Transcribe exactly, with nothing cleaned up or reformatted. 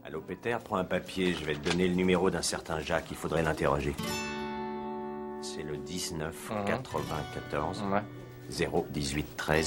Allô, Peter, prends un papier. Je vais te donner le numéro d'un certain Jacques. Il faudrait l'interroger. C'est le dix-neuf quatre-vingt-quatorze Ouais. zéro dix-huit treize.